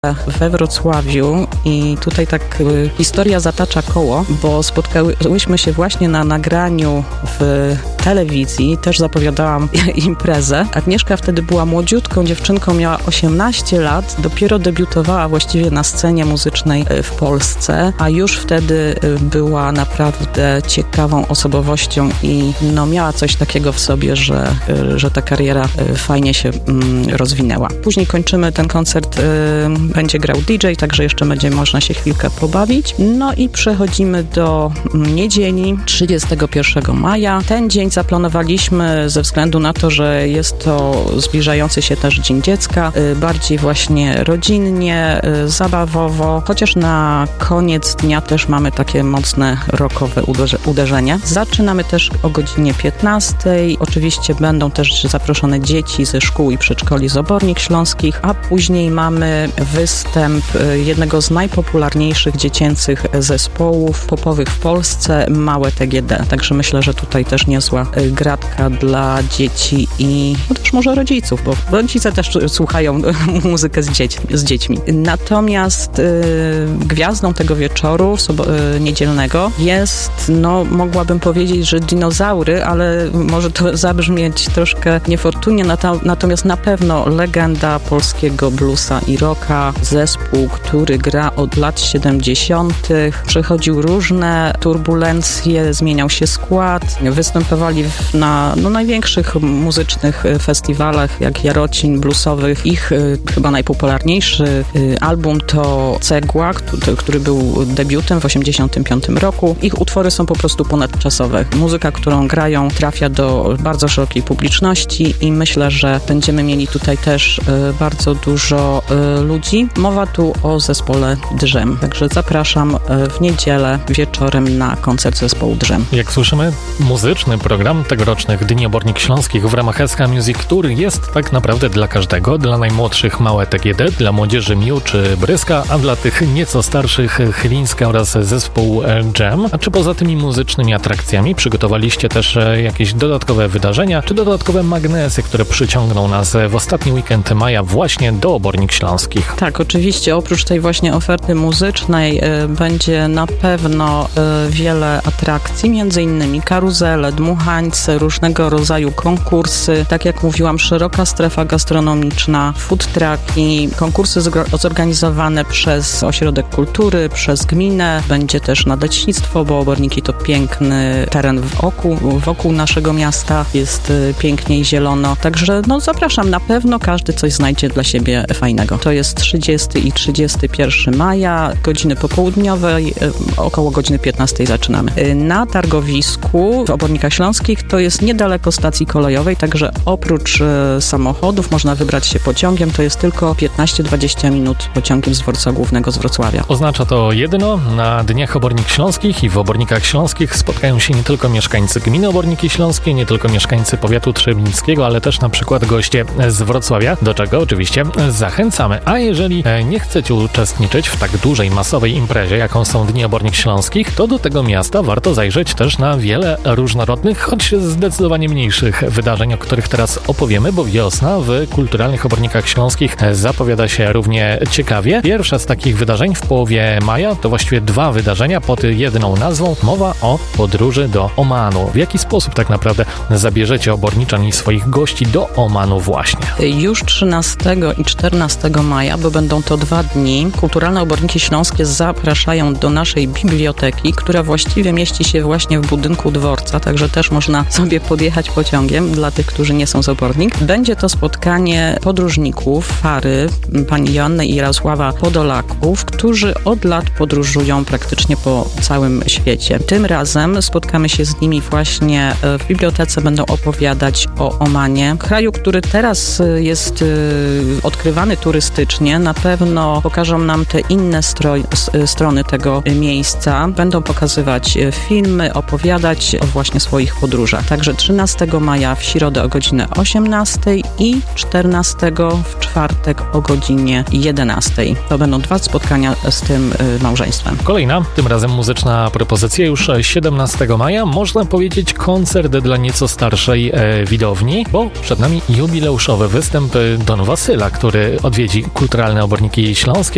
we Wrocławiu i tutaj tak historia zatacza koło, bo spotkałyśmy się właśnie na nagraniu w telewizji, też zapowiadałam imprezę. Agnieszka wtedy była młodziutką dziewczynką, miała 18 lat, dopiero debiutowała właściwie na scenie muzycznej w Polsce, a już wtedy była naprawdę ciekawą osobowością i miała coś takiego w sobie, że ta kariera fajnie się rozwinęła. Później kończymy ten koncert, będzie grał DJ, także jeszcze będzie można się chwilkę pobawić. No i przechodzimy do niedzieli 31 maja. Ten dzień zaplanowaliśmy ze względu na to, że jest to zbliżający się też Dzień Dziecka, bardziej właśnie rodzinnie, zabawowo, chociaż na koniec dnia też mamy takie mocne rockowe uderzenie. Zaczynamy też o godzinie 15. Oczywiście będą też zaproszone dzieci ze szkół i przedszkoli z Obornik Śląskich, a później mamy występ jednego z najpopularniejszych dziecięcych zespołów popowych w Polsce, Małe TGD. Także myślę, że tutaj też niezła gratka dla dzieci i też może rodziców, bo rodzice też słuchają muzykę z dziećmi. Natomiast gwiazdą tego wieczoru niedzielnego jest, mogłabym powiedzieć, że dinozaury, ale może to zabrzmieć troszkę niefortunnie, natomiast na pewno legenda polskiego bluesa i rocka, zespół, który gra od lat 70., przechodził różne turbulencje, zmieniał się skład, występowali na największych muzycznych festiwalach, jak Jarocin bluesowych. Ich chyba najpopularniejszy album to Cegła, który był debiutem w 85 roku. Ich utwory są po prostu ponadczasowe. Muzyka, którą grają, trafia do bardzo szerokiej publiczności i myślę, że będziemy mieli tutaj też bardzo dużo ludzi. Mowa tu o zespole Drzem. Także zapraszam w niedzielę wieczorem na koncert zespołu Drzem. Jak słyszymy, muzyczny program tegorocznych Dni Obornik Śląskich w ramach SK Music Tour jest tak naprawdę dla każdego. Dla najmłodszych Małe TGD, dla młodzieży Miu czy Bryska, a dla tych nieco starszych Chylińska oraz zespół Dżem. A czy poza tymi muzycznymi atrakcjami przygotowaliście też jakieś dodatkowe wydarzenia, czy dodatkowe magnesy, które przyciągną nas w ostatni weekend maja właśnie do Obornik Śląskich? Tak, oczywiście. Oprócz tej właśnie oferty muzycznej będzie na pewno wiele atrakcji, między innymi karuzele, dmuchańce, różnego rodzaju konkursy. Tak jak mówiłam, szeroka strefa gastronomiczna, food trucki, konkursy zorganizowane przez Ośrodek Kultury, przez gminę. Będzie też nadleśnictwo, bo Oborniki to piękny teren wokół naszego miasta. Jest pięknie i zielono. Także zapraszam, na pewno każdy coś znajdzie dla siebie fajnego. To jest 30 i 31 maja, godziny popołudniowe, około godziny 15 zaczynamy. Na targowisku w Obornikach Śląskich to jest niedaleko stacji kolejowej, także oprócz samochodów można wybrać się pociągiem, to jest tylko 15-20 minut pociągiem z dworca głównego z Wrocławia. Oznacza to jedno, na Dniach Obornik Śląskich i w Obornikach Śląskich spotkają się nie tylko mieszkańcy gminy Oborniki Śląskie, nie tylko mieszkańcy powiatu trzebnickiego, ale też na przykład goście z Wrocławia, do czego oczywiście zachęcamy. A jeżeli nie chcecie uczestniczyć w tak dużej, masowej imprezie, jaką są Dni Obornik Śląskich, to do tego miasta warto zajrzeć też na wiele różnorodnych, choć zdecydowanie mniejszych wydarzeń, o których teraz opowiemy, bo wiosna w kulturalnych Obornikach Śląskich zapowiada się równie ciekawie. Pierwsze z takich wydarzeń w połowie maja to właściwie dwa wydarzenia pod jedną nazwą. Mowa o podróży do Omanu. W jaki sposób tak naprawdę zabierzecie oborniczan i swoich gości do Omanu właśnie? Już 13 i 14 maja, bo będą to 2 dni, Kulturalne Oborniki Śląskie zapraszają do naszej biblioteki, która właściwie mieści się właśnie w budynku dworca, także też można sobie podjechać pociągiem dla tych, którzy nie są z Obornik. Będzie to spotkanie podróżników Fary, pani Joanny i Jarosława Podolaków, którzy od lat podróżują praktycznie po całym świecie. Tym razem spotkamy się z nimi właśnie w bibliotece, będą opowiadać o Omanie, kraju, który teraz jest odkrywany turystycznie. Na pewno pokażą nam te inne strony tego miejsca. Będą pokazywać filmy, opowiadać o właśnie swoich podróżach. Także 13 maja w środę o godzinie 18 i 14 w czwartek o godzinie 11. To będą 2 spotkania z tym małżeństwem. Kolejna, tym razem muzyczna propozycja już 17 maja. Można powiedzieć koncert dla nieco starszej widowni, bo przed nami jubileuszowy występ Don Wasyla, który odwiedzi Kulturalne Oborniki Śląskie.